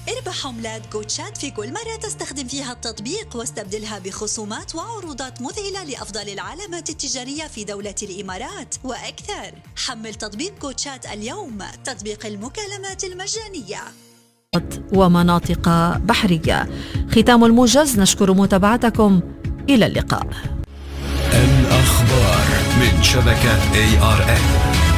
اربح عملات جوتشات في كل مرة تستخدم فيها التطبيق، واستبدلها بخصومات وعروضات مذهلة لأفضل العلامات التجارية في دولة الإمارات وأكثر. حمل تطبيق جوتشات اليوم، تطبيق المكالمات المجانية ومناطق بحرية. ختام الموجز، نشكر متابعتكم، إلى اللقاء. الأخبار من شبكة ARN.